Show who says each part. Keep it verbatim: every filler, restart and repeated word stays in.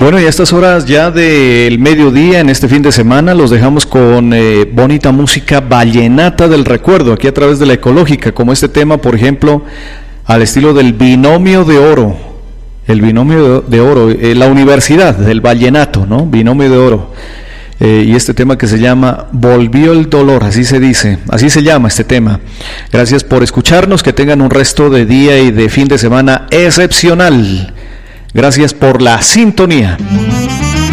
Speaker 1: Bueno, y a estas horas ya del mediodía, en este fin de semana, los dejamos con eh, bonita música vallenata del recuerdo, aquí a través de la Ecológica, como este tema, por ejemplo, al estilo del Binomio de Oro, el Binomio de Oro, eh, la Universidad del Vallenato, ¿no? Binomio de Oro. Eh, y este tema que se llama Volvió el Dolor, así se dice, así se llama este tema. Gracias por escucharnos, que tengan un resto de día y de fin de semana excepcional. Gracias por la sintonía.